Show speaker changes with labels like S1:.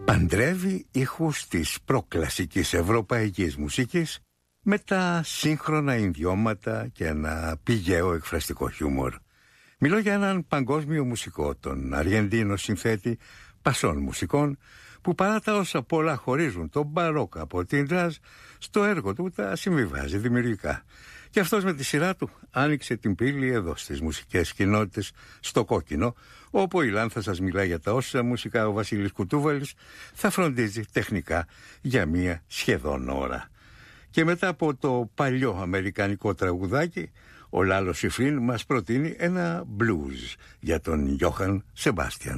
S1: Παντρεύει ήχους της προκλασικής ευρωπαϊκής μουσικής με τα σύγχρονα ιδιώματα και ένα πηγαίο εκφραστικό χιούμορ. Μιλώ για έναν παγκόσμιο μουσικό, τον Αργεντίνο συνθέτη πασών μουσικών, που παρά τα όσα πολλά χωρίζουν τον μπαρόκ από την τζαζ, στο έργο του τα συμβιβάζει δημιουργικά. Και αυτός με τη σειρά του άνοιξε την πύλη εδώ στις μουσικές κοινότητες, στο Κόκκινο, όπου ο Ηλάν θα σας μιλάει για τα όσα μουσικά ο Βασίλης Κουτούβαλης θα φροντίζει τεχνικά για μία σχεδόν ώρα. Και μετά από το παλιό αμερικανικό τραγουδάκι, ο Λάλος Σιφρίν μας προτείνει ένα blues για τον Γιώχαν Σεμπάστιαν.